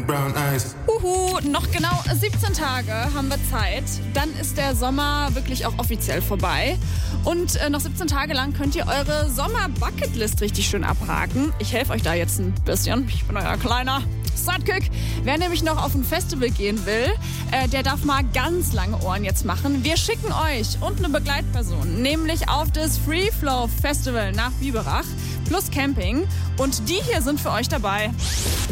brown eyes. Noch genau 17 Tage haben wir Zeit. Dann ist der Sommer wirklich auch offiziell vorbei. Und noch 17 Tage lang könnt ihr eure Sommer-Bucketlist richtig schön abhaken. Ich helfe euch da jetzt ein bisschen. Ich bin euer kleiner Sidekick. Wer nämlich noch auf ein Festival gehen will, der darf mal ganz lange Ohren jetzt machen. Wir schicken euch und eine Begleitperson, nämlich auf das Free Flow Festival nach Biberach plus Camping. Und die hier sind für euch dabei.